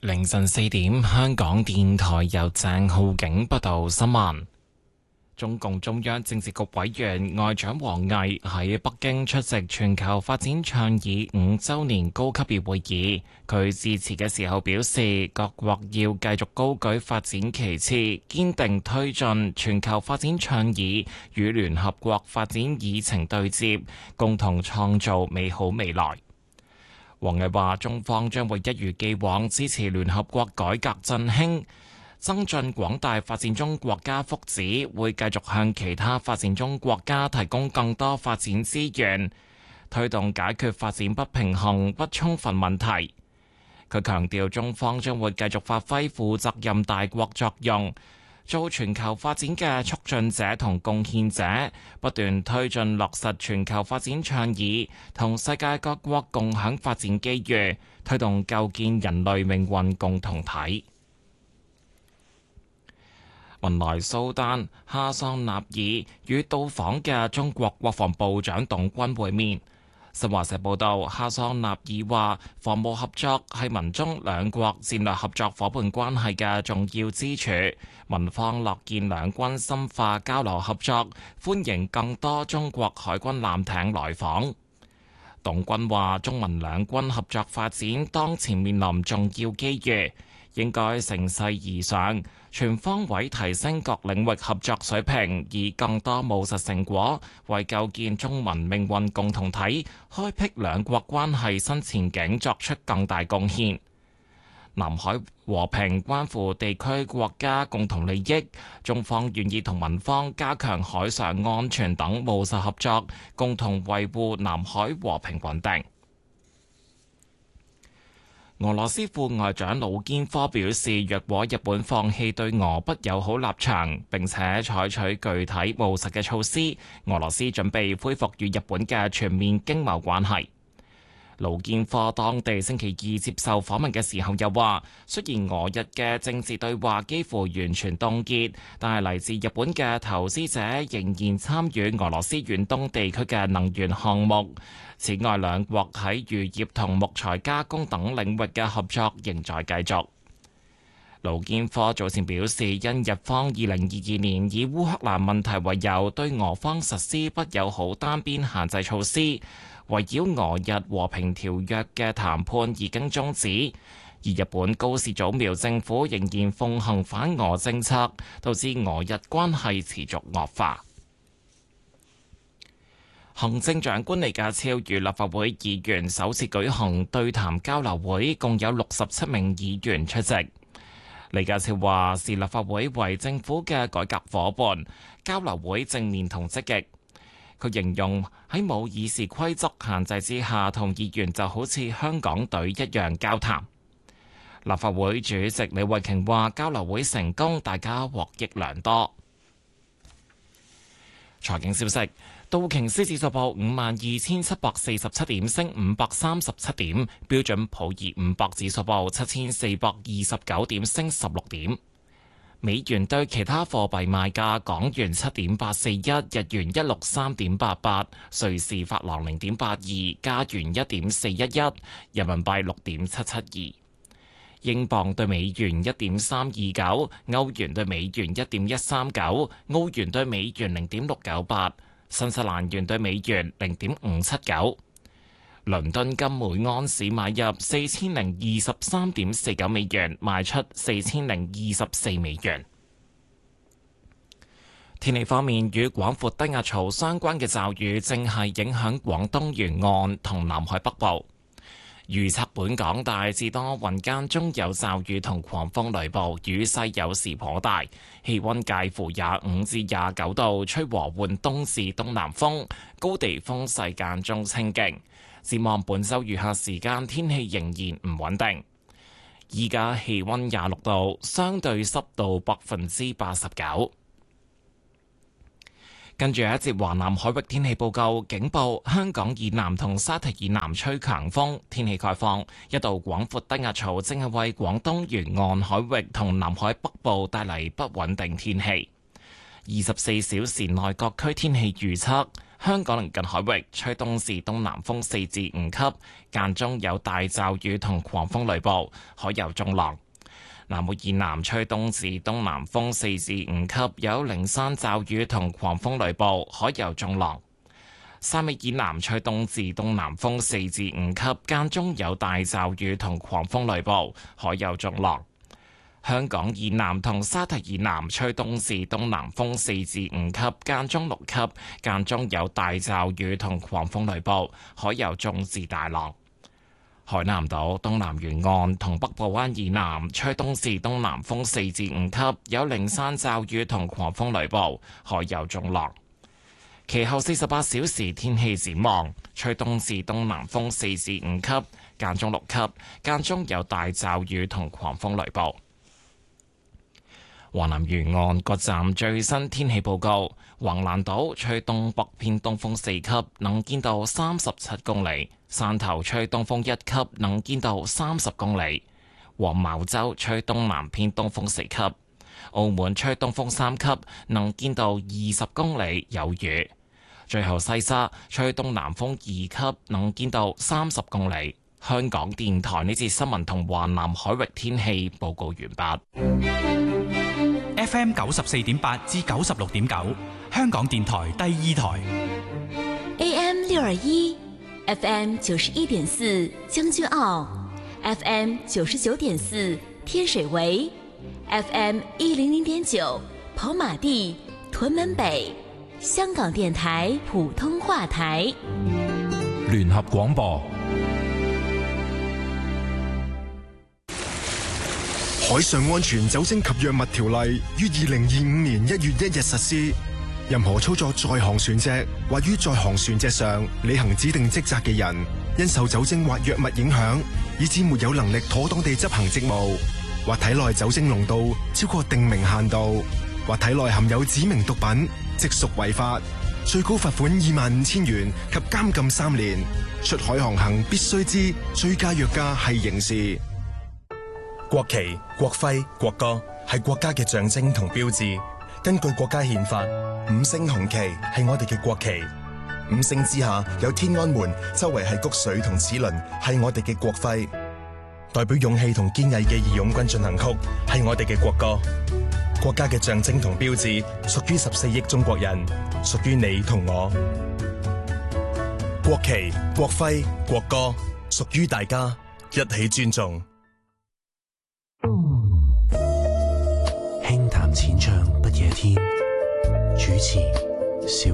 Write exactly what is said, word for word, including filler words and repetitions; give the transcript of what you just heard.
凌晨四點，香港電台由鄭浩景報道新聞。中共中央政治局委員外長王毅喺北京出席全球發展倡議五週年高級別會議。佢致辭嘅時候表示，各國要繼續高舉發展旗幟，堅定推進全球發展倡議與聯合國發展議程對接，共同創造美好未來。王毅話：中方將會一如既往支持聯合國改革振興，增進廣大發展中國家福祉，會繼續向其他發展中國家提供更多發展資源，推動解決發展不平衡不充分問題。佢強調，中方將會繼續發揮負責任大國作用，做全球發展嘅促進者同貢獻者，不斷推進落實全球發展倡議，同世界各國共享發展機遇，推動構建人類命運共同體。文萊蘇丹哈桑納爾與到訪嘅中國國防部長董軍會面。新華社報道，哈桑納爾話，防務合作係民中兩國戰略合作伙伴關係嘅重要支柱，民方樂見兩軍深化交流合作，歡迎更多中國海軍艦艇來訪。董軍話，中民兩軍合作發展當前面臨重要機遇，應該乘勢而上，全方位提升各領域合作水平，以更多務實成果為構建中民命運共同體、開闢兩國關係新前景作出更大貢獻。南海和平關乎地區國家共同利益，中方願意同民方加強海上安全等務實合作，共同維護南海和平穩定。俄羅斯副外長魯堅科表示，若果日本放棄對俄不友好立場，並且採取具體務實嘅措施，俄羅斯準備恢復與日本嘅全面經貿關係。魯堅科當地星期二接受訪問嘅時候又話，雖然俄日嘅政治對話幾乎完全凍結，但係嚟自日本嘅投資者仍然參與俄羅斯遠東地區嘅能源項目。此外，兩國喺漁業同木材加工等領域嘅合作仍在繼續。盧建科早前表示，因日方二零二二年以烏克蘭問題為由，對俄方實施不友好單邊限制措施，圍繞俄日和平條約嘅談判已經終止，而日本高市早苗政府仍然奉行反俄政策，導致俄日關係持續惡化。行政長官李家超與立法會議員首次舉行對談交流會，共有六十七名議員出席。李家超話：視立法會為政府嘅改革夥伴，交流會正面同積極。佢形容喺冇議事規則限制之下，同議員就好似香港隊一樣交談。立法會主席李慧瓊話：交流會成功，大家獲益良多。財經消息。道瓊斯指數報五萬二千七百四十七點，升五百三十七點；標準普爾五百指數報七千四百二十九點，升十六點。美元對其他貨幣賣價：港元七點八四一，日元一六三點八八，瑞士法郎零點八二，加元一點四一一，人民幣六點七七二，英鎊對美元一點三二九，歐元對美元一點一三九，澳元對美元零點六九八。新西蘭元對美元零點五七九，倫敦金每安士買入四千零二十三點四九美元，賣出四千零二十四美元。天氣方面，與廣闊低壓槽相關嘅驟雨正係影響廣東沿岸同南海北部。預測本港大致多雲間中有驟雨同狂風雷暴，雨勢有時頗大，氣溫介乎廿五至廿九度，吹和緩東至東南風，高地風勢間中清勁。展望本週餘下時間天氣仍然唔穩定。依家氣溫廿六度，相對濕度百分之八十九。跟住有一節華南海域天氣報告，警報香港以南同沙堤以南吹強風，天氣概況，一道廣闊低壓槽正係為廣東沿岸海域同南海北部帶嚟不穩定天氣。二十四小時內各區天氣預測， 香港鄰近海域吹東至東南風四至五級，間中有大驟雨同狂風雷暴，海有中浪。南澳以南吹東至東南風四至五級，有零散驟雨同狂風雷暴，海有中浪。汕尾以南吹東至東南風四至五級，間中有大驟雨同狂風雷暴，海有中浪。香港以南同沙堤以南吹東至東南風四至五級，間中六級，間中有大驟雨同狂風雷暴，海有中至大浪。海南島東南沿岸同北部灣以南吹東至東南風四至五級，有零散驟雨同狂風雷暴，海有中浪。其後四十八小時天氣展望，吹東至東南風四至五級，間中六級，間中有大驟雨同狂風雷暴。華南沿岸各站最新天氣報告：橫瀾島吹東北偏東風四級，能見度三十七公里；汕頭吹東風一級，能見度三十公里；黃茅洲吹東南偏東風四級；澳門吹東風三級，能見度二十公里，有雨。最後西沙吹東南風二級，能見度三十公里。香港電台呢節新聞同華南海域天氣報告完畢。 F M 九十四點八至九十六點九，香港電台第二台。 A M 六二一，F M 九十一點四將軍澳 ，F M 九十九點四天水圍 ，F M 一零零點九跑馬地屯門北，香港電台普通話台。 聯合廣播。 海上安全酒精及藥物條例於二零二五年一月一日實施。任何操作在航船隻或於在航船隻上履行指定職責嘅人，因受酒精或藥物影響，以致沒有能力妥當地執行職務，或體內酒精濃度超過定明限度，或體內含有指明毒品，即屬違法，最高罰款二萬五千元及監禁三年。出海航行必須知醉駕藥駕係刑事。 國旗、國徽、國歌係國家嘅象徵同標誌。根據國家憲法，五星紅旗係我哋嘅國旗。五星之下有天安門，周圍係谷穗同齒輪，係我哋嘅國徽。代表勇氣同堅毅嘅義勇軍進行曲係我哋嘅國歌。國家嘅象徵同標誌屬於十四億中國人，屬於你同我。國旗、國徽、國歌屬於大家，一起尊重。 輕談淺唱不夜天，主持小